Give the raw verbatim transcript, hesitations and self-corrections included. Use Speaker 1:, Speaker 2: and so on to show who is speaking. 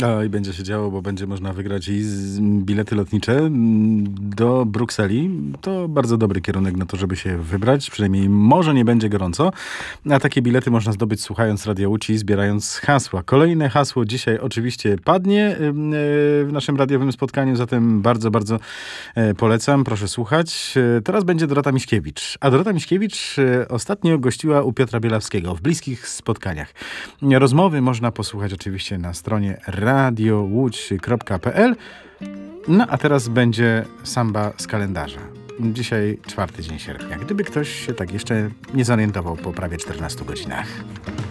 Speaker 1: O, i będzie się działo, bo będzie można wygrać i z bilety lotnicze mm, do Brukseli. To bardzo dobry kierunek na to, żeby się wybrać. Przynajmniej może nie będzie gorąco. A takie bilety można zdobyć słuchając Radia Łódź i zbierając hasła. Kolejne hasło dzisiaj oczywiście padnie yy, w naszym radiowym spotkaniu, zatem bardzo, bardzo yy, polecam. Proszę słuchać. Yy, teraz będzie Dorota Miśkiewicz. A Dorota Miśkiewicz yy, ostatnio gościła u Piotra Bielawskiego w bliskich spotkaniach. Rozmowy można posłuchać oczywiście na stronie radio łódź kropka p l. No a teraz będzie samba z kalendarza. Dzisiaj czwarty dzień sierpnia. Gdyby ktoś się tak jeszcze nie zorientował po prawie czternastu godzinach.